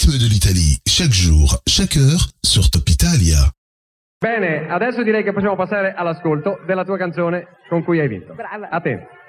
peu de l'Italie, chaque jour, chaque heure, sur Top Italia. Bene, adesso direi che possiamo passare all'ascolto della tua canzone con cui hai vinto. Brava. A te.